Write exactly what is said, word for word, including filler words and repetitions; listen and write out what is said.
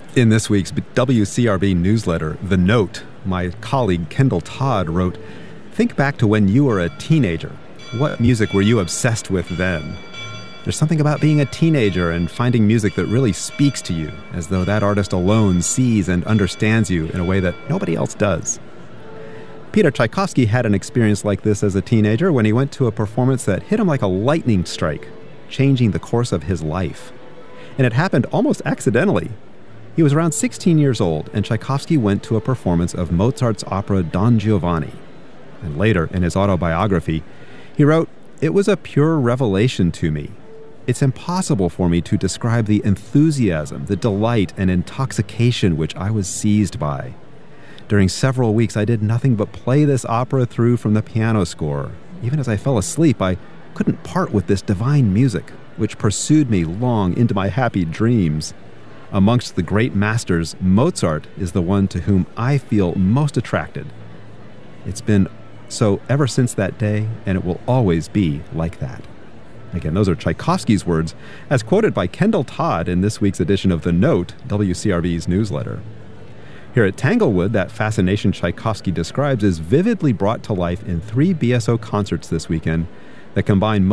In this week's W C R B newsletter, The Note, my colleague Kendall Todd wrote, "Think back to when you were a teenager. What music were you obsessed with then?" There's something about being a teenager and finding music that really speaks to you, as though that artist alone sees and understands you in a way that nobody else does. Peter Tchaikovsky had an experience like this as a teenager when he went to a performance that hit him like a lightning strike, changing the course of his life. And it happened almost accidentally. He was around sixteen years old, and Tchaikovsky went to a performance of Mozart's opera Don Giovanni. And later, in his autobiography, he wrote, "It was a pure revelation to me. It's impossible for me to describe the enthusiasm, the delight, and intoxication which I was seized by. During several weeks, I did nothing but play this opera through from the piano score. Even as I fell asleep, I couldn't part with this divine music, which pursued me long into my happy dreams. Amongst the great masters, Mozart is the one to whom I feel most attracted. It's been so ever since that day, and it will always be like that." Again, those are Tchaikovsky's words, as quoted by Kendall Todd in this week's edition of The Note, W C R B's newsletter. Here at Tanglewood, that fascination Tchaikovsky describes is vividly brought to life in three B S O concerts this weekend that combine